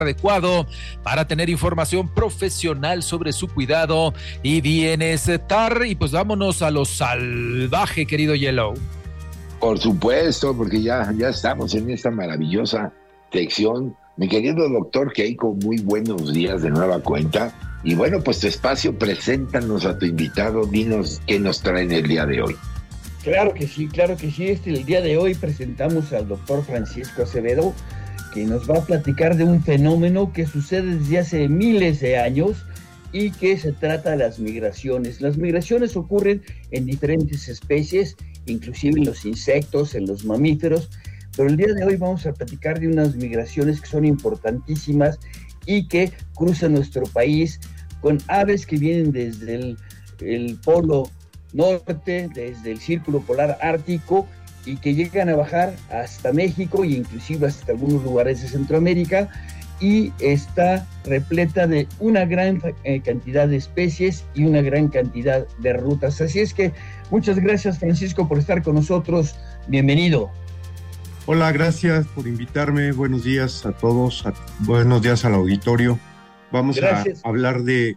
adecuado para tener información profesional sobre su cuidado y bienestar. Y pues vámonos a lo salvaje, querido Yellow. Por supuesto, porque ya estamos en esta maravillosa sección. Mi querido doctor Keiko, muy buenos días de nueva cuenta. Y bueno, pues tu espacio, preséntanos a tu invitado, dinos qué nos traen el día de hoy. Claro que sí. El día de hoy presentamos al doctor Francisco Acevedo, que nos va a platicar de un fenómeno que sucede desde hace miles de años y que se trata de las migraciones. Las migraciones ocurren en diferentes especies, inclusive en los insectos, en los mamíferos, pero el día de hoy vamos a platicar de unas migraciones que son importantísimas y que cruzan nuestro país con aves que vienen desde el polo norte, desde el círculo polar ártico, y que llegan a bajar hasta México e inclusive hasta algunos lugares de Centroamérica, y está repleta de una gran cantidad de especies y una gran cantidad de rutas. Así es que muchas gracias, Francisco, por estar con nosotros. Bienvenido. Hola, gracias por invitarme. Buenos días a todos, buenos días al auditorio. Vamos a hablar de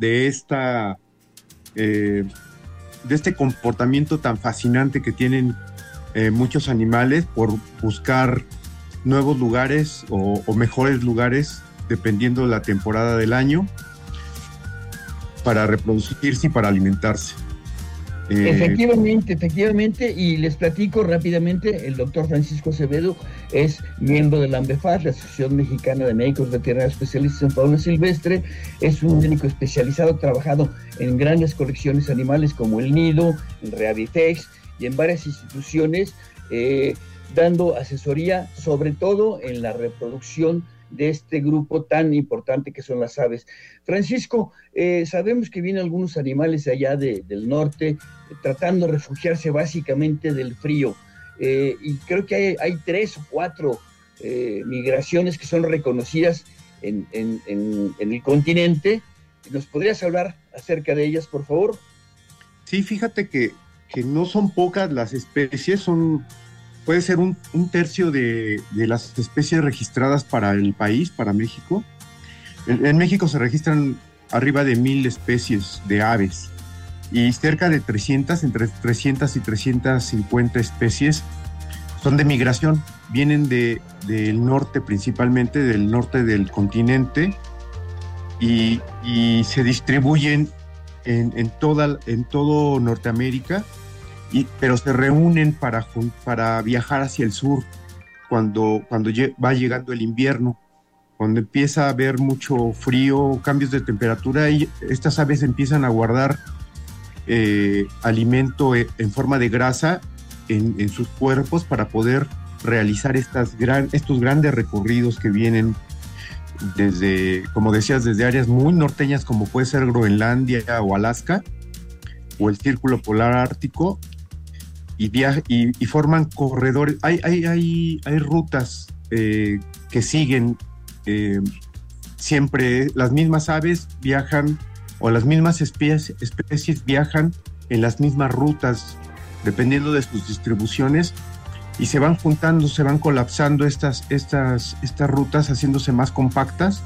este comportamiento tan fascinante que tienen muchos animales por buscar nuevos lugares o mejores lugares dependiendo de la temporada del año para reproducirse y para alimentarse. Efectivamente, y les platico rápidamente, el doctor Francisco Acevedo es miembro de la AMBEFAS, la Asociación Mexicana de Médicos Veterinarios Especialistas en Fauna Silvestre. Es un médico especializado, trabajado en grandes colecciones animales como el Nido, en Reavitex y en varias instituciones, dando asesoría sobre todo en la reproducción de este grupo tan importante que son las aves. Francisco, sabemos que vienen algunos animales allá del norte tratando de refugiarse básicamente del frío, y creo que hay 3 o 4 migraciones que son reconocidas en el continente. ¿Nos podrías hablar acerca de ellas, por favor? Sí, fíjate que no son pocas las especies, puede ser un tercio de las especies registradas para el país, para México. En México se registran arriba de 1,000 especies de aves y cerca de 300, entre 300 y 350 especies son de migración. Vienen del norte, principalmente del norte del continente, y se distribuyen en todo Norteamérica. Pero se reúnen para viajar hacia el sur cuando va llegando el invierno, cuando empieza a haber mucho frío, cambios de temperatura, y estas aves empiezan a guardar alimento en forma de grasa en sus cuerpos para poder realizar estos grandes recorridos que vienen desde, como decías, desde áreas muy norteñas como puede ser Groenlandia o Alaska o el Círculo Polar Ártico, y forman corredores. Hay rutas que siguen siempre. Las mismas aves viajan, o las mismas especies viajan en las mismas rutas, dependiendo de sus distribuciones, y se van juntando, se van colapsando estas rutas, haciéndose más compactas,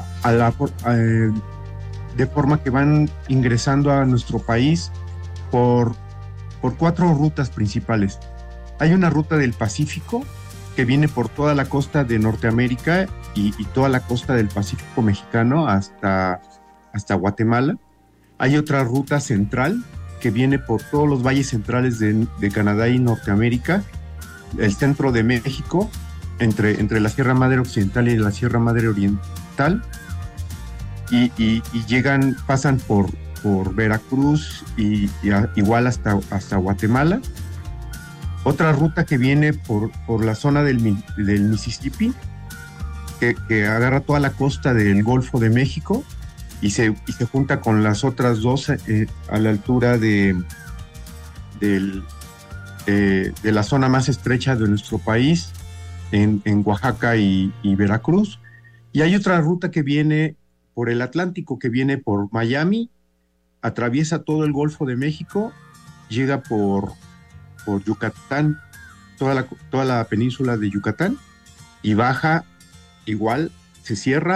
de forma que van ingresando a nuestro país por 4 rutas principales. Hay una ruta del Pacífico que viene por toda la costa de Norteamérica y toda la costa del Pacífico mexicano hasta Guatemala. Hay otra ruta central que viene por todos los valles centrales de Canadá y Norteamérica, el centro de México, entre la Sierra Madre Occidental y la Sierra Madre Oriental, y pasan por Veracruz y igual hasta Guatemala. Otra ruta que viene por la zona del Mississippi, que agarra toda la costa del Golfo de México y se junta con las otras 2 a la altura de la zona más estrecha de nuestro país, en Oaxaca y Veracruz. Y hay otra ruta que viene por el Atlántico, que viene por Miami, atraviesa todo el Golfo de México, llega por Yucatán, toda la península de Yucatán, y baja igual se cierra